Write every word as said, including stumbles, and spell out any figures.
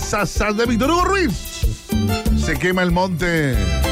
sa, sa de Víctor Hugo Ruiz. Se quema el monte.